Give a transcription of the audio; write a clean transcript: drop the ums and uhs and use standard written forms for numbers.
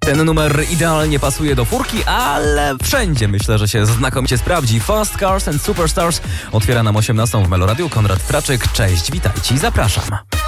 Ten numer idealnie pasuje do furki, ale wszędzie myślę, że się znakomicie sprawdzi. Fast Cars and Superstars otwiera nam 18 w Meloradiu. Konrad Traczyk, cześć, witajcie i zapraszam.